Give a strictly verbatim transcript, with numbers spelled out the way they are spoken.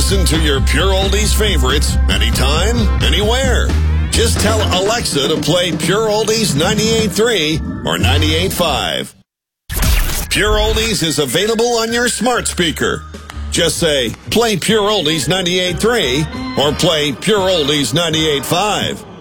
Listen to your Pure Oldies favorites anytime, anywhere. Just tell Alexa to play Pure Oldies ninety-eight point three or ninety-eight point five. Pure Oldies is available on your smart speaker. Just say, play Pure Oldies ninety-eight point three or play Pure Oldies ninety-eight point five.